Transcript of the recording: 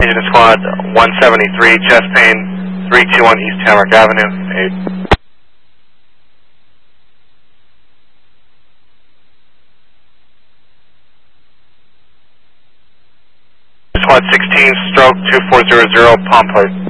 change to squad 173, chest pain, 321 East Tamarack Avenue, 8. Squad 16, stroke 2400, palm plate.